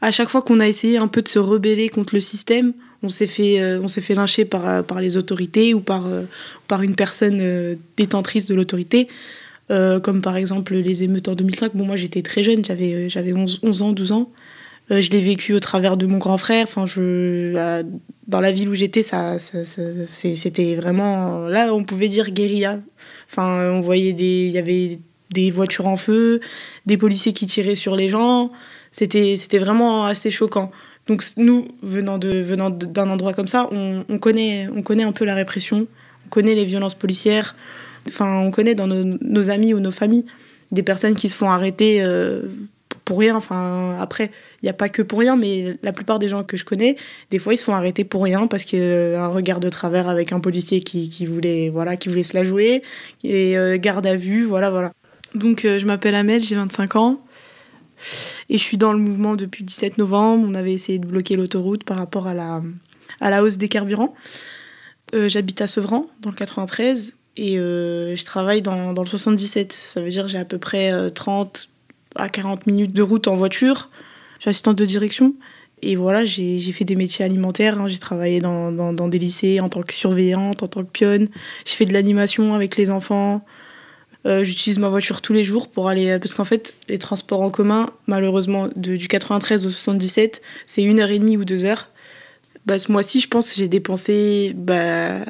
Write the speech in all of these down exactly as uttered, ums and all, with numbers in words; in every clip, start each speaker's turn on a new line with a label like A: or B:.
A: À chaque fois qu'on a essayé un peu de se rebeller contre le système, on s'est fait, euh, on s'est fait lyncher par, par les autorités ou par, euh, par une personne euh, détentrice de l'autorité. Euh, comme par exemple les émeutes en deux mille cinq. Bon, moi j'étais très jeune, j'avais, j'avais onze, onze ans, douze ans. Euh, je l'ai vécu au travers de mon grand frère. Enfin, je, euh, dans la ville où j'étais, ça, ça, ça, c'est, c'était vraiment... Là, on pouvait dire guérilla. Enfin, on voyait des... Il y avait des voitures en feu, des policiers qui tiraient sur les gens. C'était, c'était vraiment assez choquant. Donc nous, venant, de, venant d'un endroit comme ça, on, on, connaît, on connaît un peu la répression, on connaît les violences policières. Enfin, on connaît dans nos, nos amis ou nos familles des personnes qui se font arrêter euh, pour rien. Enfin, après, il n'y a pas que pour rien, mais la plupart des gens que je connais, des fois, ils se font arrêter pour rien parce qu'un euh, regard de travers avec un policier qui, qui, voulait, voilà, qui voulait se la jouer, et euh, garde à vue, voilà, voilà. Donc, euh, je m'appelle Amel, j'ai vingt-cinq ans, et je suis dans le mouvement depuis le dix-sept novembre. On avait essayé de bloquer l'autoroute par rapport à la, à la hausse des carburants. Euh, j'habite à Sevran, dans le quatre-vingt-treize, et euh, je travaille dans, dans le soixante-dix-sept. Ça veut dire que j'ai à peu près euh, trente à quarante minutes de route en voiture. Je suis assistante de direction. Et voilà, j'ai, j'ai fait des métiers alimentaires. Hein. J'ai travaillé dans, dans, dans des lycées en tant que surveillante, en tant que pionne. J'ai fait de l'animation avec les enfants. Euh, j'utilise ma voiture tous les jours pour aller... Parce qu'en fait, les transports en commun, malheureusement, de, du quatre-vingt-treize au soixante-dix-sept, c'est une heure et demie ou deux heures. Bah, ce mois-ci, je pense que j'ai dépensé... Bah,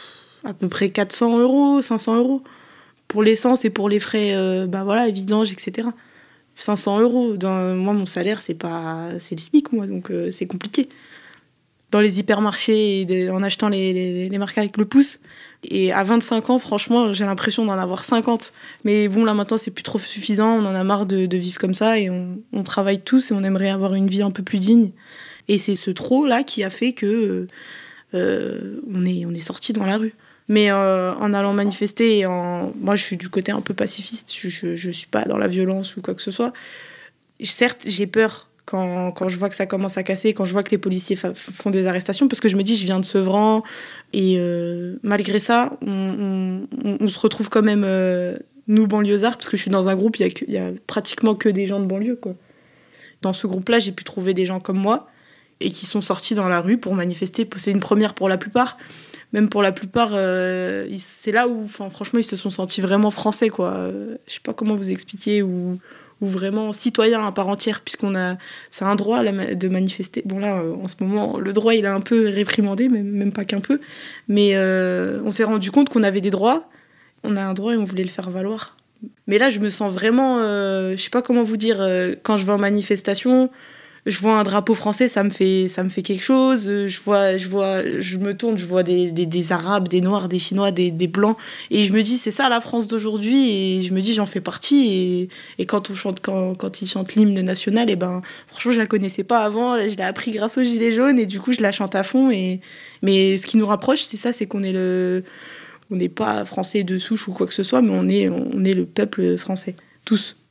A: à peu près quatre cents euros, cinq cents euros. Pour l'essence et pour les frais, euh, bah voilà, vidange, et cetera. cinq cents euros. Dans, moi, mon salaire, c'est pas, c'est le SMIC, moi, donc euh, c'est compliqué. Dans les hypermarchés, de, en achetant les, les, les marques avec le pouce. Et à vingt-cinq ans, franchement, j'ai l'impression d'en avoir cinquante. Mais bon, là, maintenant, c'est plus trop suffisant. On en a marre de, de vivre comme ça et on, on travaille tous et on aimerait avoir une vie un peu plus digne. Et c'est ce trop-là qui a fait que euh, on est, on est sortis dans la rue. Mais euh, en allant manifester, en... moi je suis du côté un peu pacifiste, je ne suis pas dans la violence ou quoi que ce soit. Certes, j'ai peur quand, quand je vois que ça commence à casser, quand je vois que les policiers fa- font des arrestations, parce que je me dis, je viens de Sevran, et euh, malgré ça, on, on, on se retrouve quand même, euh, nous banlieusards, parce que je suis dans un groupe, il y, y a pratiquement que des gens de banlieue, quoi. Dans ce groupe-là, j'ai pu trouver des gens comme moi, et qui sont sortis dans la rue pour manifester. C'est une première pour la plupart. Même pour la plupart, euh, c'est là où, franchement, ils se sont sentis vraiment français, quoi. Euh, je sais pas comment vous expliquer, ou, ou vraiment citoyens à part entière, puisqu'on a, c'est un droit la, de manifester. Bon là, euh, en ce moment, le droit, il est un peu réprimandé, même, même pas qu'un peu. Mais euh, on s'est rendu compte qu'on avait des droits. On a un droit et on voulait le faire valoir. Mais là, je me sens vraiment, euh, je sais pas comment vous dire, euh, quand je vais en manifestation, je vois un drapeau français, ça me fait, ça me fait quelque chose. Je vois, je vois, je me tourne, je vois des, des, des Arabes, des Noirs, des Chinois, des, des Blancs, et je me dis c'est ça la France d'aujourd'hui. Et je me dis j'en fais partie. Et, et quand on chante, quand, quand ils chantent l'hymne national, et ben franchement je la connaissais pas avant. Là, je l'ai appris grâce aux gilets jaunes et du coup je la chante à fond. Et mais ce qui nous rapproche, c'est ça, c'est qu'on est le, on n'est pas français de souche ou quoi que ce soit, mais on est, on est le peuple français, tous.